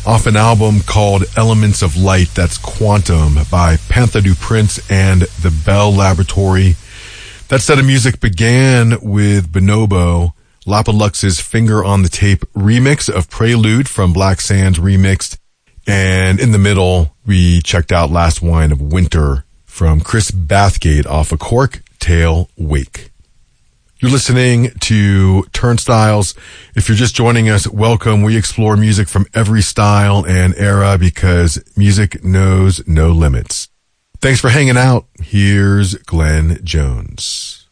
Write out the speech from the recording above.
off an album called Elements of Light. That's Quantum by Pantha du Prince and the Bell Laboratory. That set of music began with Bonobo, Lapalux's Finger on the Tape remix of Prelude from Black Sands Remixed. And in the middle, we checked out Last Wine of Winter from Chris Bathgate off a Cork Tail Wake. You're listening to Turnstiles. If you're just joining us, welcome. We explore music from every style and era because music knows no limits. Thanks for hanging out. Here's Glenn Jones.